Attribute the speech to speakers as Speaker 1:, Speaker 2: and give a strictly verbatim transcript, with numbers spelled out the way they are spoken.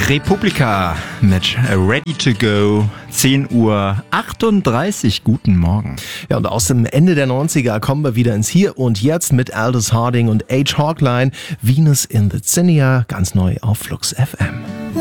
Speaker 1: Republika mit Ready to Go, zehn Uhr achtunddreißig, guten Morgen.
Speaker 2: Ja, und aus dem Ende der neunziger kommen wir wieder ins Hier und Jetzt mit Aldous Harding und Age Hawkline, Venus in the Zinnia, ganz neu auf Flux F M.